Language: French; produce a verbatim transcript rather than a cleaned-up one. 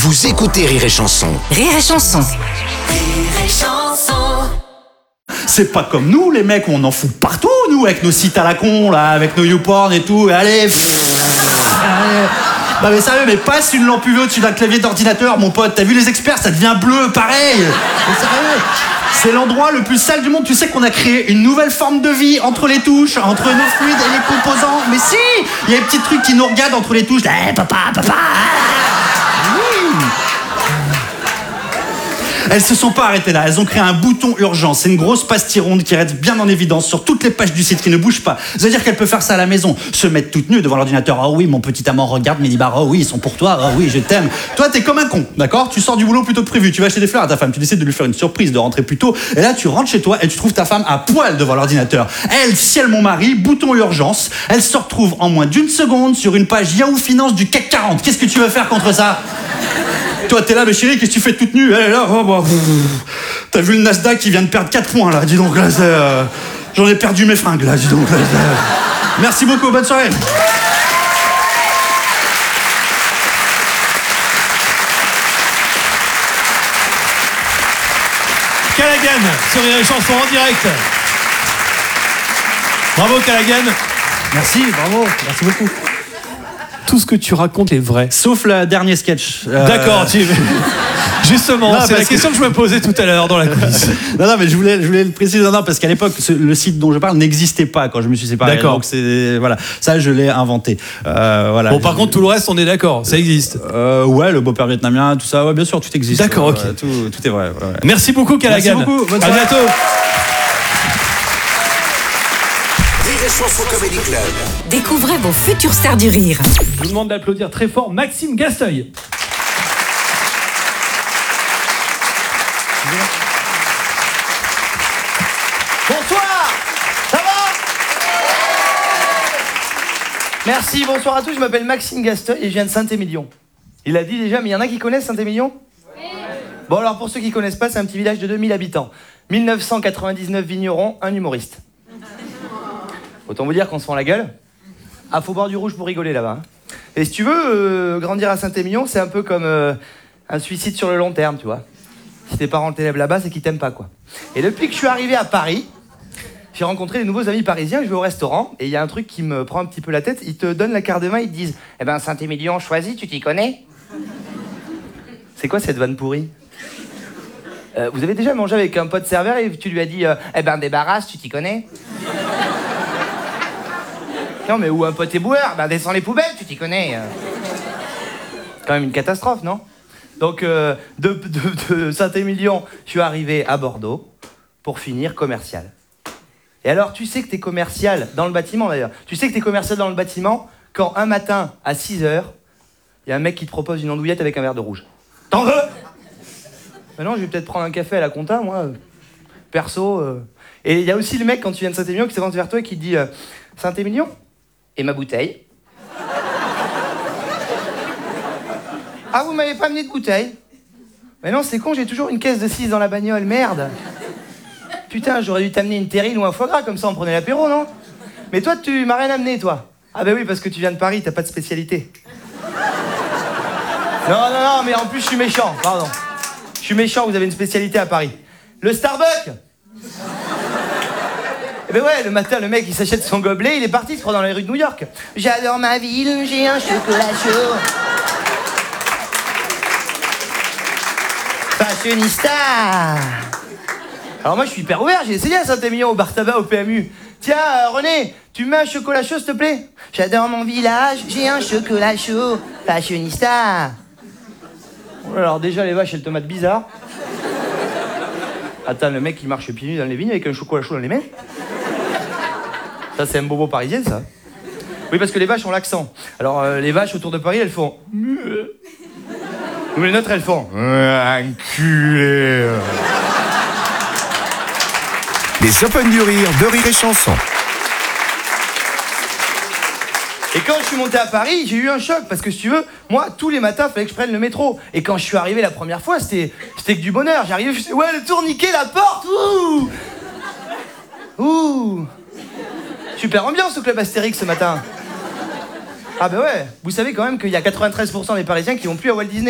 Vous écoutez Rire et Chanson. Rire et Chanson. Rire et Chanson. C'est pas comme nous, les mecs, on en fout partout, nous, avec nos sites à la con, là, avec nos YouPorn et tout. Allez, pff, allez. Non mais sérieux, mais passe une lampe U V au-dessus d'un clavier d'ordinateur, mon pote. T'as vu les experts, ça devient bleu, pareil. Mais sérieux, c'est l'endroit le plus sale du monde. Tu sais qu'on a créé une nouvelle forme de vie entre les touches, entre nos fluides et les composants. Mais si, il y a des petits trucs qui nous regardent entre les touches. Eh, papa, papa. Oui. Elles se sont pas arrêtées là, elles ont créé un bouton urgence. C'est une grosse pastille ronde qui reste bien en évidence sur toutes les pages du site, qui ne bouge pas. Ça veut dire qu'elle peut faire ça à la maison, se mettre toute nue devant l'ordinateur. Oh oui, mon petit amant regarde mes barres. Oh oui, ils sont pour toi. Oh oui, je t'aime. Toi, t'es comme un con, d'accord? Tu sors du boulot plus tôt que prévu. Tu vas acheter des fleurs à ta femme. Tu décides de lui faire une surprise, de rentrer plus tôt. Et là, tu rentres chez toi et tu trouves ta femme à poil devant l'ordinateur. Elle ciel mon mari, bouton urgence. Elle se retrouve en moins d'une seconde sur une page Yahoo Finance du C A C quarante. Qu'est-ce que tu veux faire contre ça? Toi, t'es là, mais chérie, qu'est-ce que tu fais toute nue? Elle est là, oh, bah, t'as vu le Nasdaq qui vient de perdre quatre points, là, dis donc, là, c'est, euh, j'en ai perdu mes fringues, là, dis donc, là, c'est... Merci beaucoup, bonne soirée. Callaghan sur Rire et Chanson en direct. Bravo Callaghan. Merci, bravo, merci beaucoup. Tout ce que tu racontes est vrai. Sauf le dernier sketch. Euh... D'accord, tu... Justement, Non, c'est la parce question que... que je me posais tout à l'heure dans la coulisse. non, non, mais je voulais, je voulais le préciser, non, non, parce qu'à l'époque, ce, le site dont je parle n'existait pas quand je me suis séparé. D'accord. Donc c'est, voilà, ça je l'ai inventé. Euh, voilà. Bon, par contre, tout le reste, on est d'accord, ça existe. Euh, ouais, le beau-père vietnamien, tout ça, ouais, bien sûr, tout existe. D'accord, ok. Ouais, tout, tout est vrai. Ouais, ouais. Merci beaucoup, Callaghan. Merci beaucoup, bonne à soirée. bientôt. Rire et Chanson Comedy Club. Découvrez vos futures stars du rire. Je vous demande d'applaudir très fort Maxime Gasteuil. Bonsoir. Ça va? Merci, bonsoir à tous, je m'appelle Maxime Gasteuil et je viens de Saint-Émilion. Il l'a dit déjà, mais il y en a qui connaissent Saint-Émilion? Oui. Bon alors pour ceux qui connaissent pas, c'est un petit village de deux mille habitants. mille neuf cent quatre-vingt-dix-neuf vignerons, un humoriste. Autant vous dire qu'on se fend la gueule. Ah, faut boire du rouge pour rigoler là-bas. Hein. Et si tu veux, euh, grandir à Saint-Émilion, c'est un peu comme euh, un suicide sur le long terme, tu vois. Si tes parents t'élèvent là-bas, c'est qu'ils t'aiment pas, quoi. Et depuis que je suis arrivé à Paris, j'ai rencontré des nouveaux amis parisiens, je vais au restaurant, et il y a un truc qui me prend un petit peu la tête, ils te donnent la carte de main, ils te disent « Eh ben, Saint-Émilion, choisis, tu t'y connais ?» C'est quoi cette vanne pourrie? euh, Vous avez déjà mangé avec un pote serveur et tu lui as dit euh, « Eh ben, débarrasse, tu t'y connais ?» Non, mais ou un pote éboueur, ben descends les poubelles, tu t'y connais. Quand même une catastrophe, non? Donc, euh, de, de, de Saint-Émilion, je suis arrivé à Bordeaux pour finir commercial. Et alors, tu sais que t'es commercial dans le bâtiment, d'ailleurs. Tu sais que t'es commercial dans le bâtiment quand, un matin, à six heures, il y a un mec qui te propose une andouillette avec un verre de rouge. T'en veux? Mais non, je vais peut-être prendre un café à la compta, moi. Perso. Euh... Et il y a aussi le mec, quand tu viens de Saint-Émilion, qui s'avance vers toi et qui te dit euh, « Saint-Émilion ? Et ma bouteille ?» Ah, vous m'avez pas amené de bouteille? Mais non, c'est con, j'ai toujours une caisse de six dans la bagnole, merde. Putain, j'aurais dû t'amener une terrine ou un foie gras, comme ça on prenait l'apéro, non? Mais toi, tu m'as rien amené, toi. Ah bah oui, parce que tu viens de Paris, t'as pas de spécialité. Non, non, non, mais en plus, je suis méchant, pardon. Je suis méchant, vous avez une spécialité à Paris. Le Starbucks. Eh ben ouais, le matin, le mec, il s'achète son gobelet, il est parti, il se prend dans les rues de New York. J'adore ma ville, j'ai un chocolat chaud. Fashionista. Alors moi, je suis hyper ouvert, j'ai essayé à Saint-Émilion, au bar tabac, au P M U. Tiens, euh, René, tu mets un chocolat chaud, s'il te plaît? J'adore mon village, j'ai un chocolat chaud. Fashionista. Alors déjà, les vaches, elles te matent bizarre. Attends, le mec, il marche pieds nus dans les vignes avec un chocolat chaud dans les mains. Ça, c'est un bobo parisien, ça. Oui, parce que les vaches ont l'accent. Alors, euh, les vaches autour de Paris, elles font... Nous, les nôtres, elles font... Enculé. Les Open du Rire de Rire et Chanson. Et quand je suis monté à Paris, j'ai eu un choc, parce que si tu veux, moi, tous les matins, il fallait que je prenne le métro. Et quand je suis arrivé la première fois, c'était, c'était que du bonheur. J'arrivais, je disais, ouais, le tourniquet, la porte, ouh Ouh Super ambiance au club Astérix ce matin. Ah ben ouais, vous savez quand même qu'il y a quatre-vingt-treize pour cent des Parisiens qui vont plus à Walt Disney.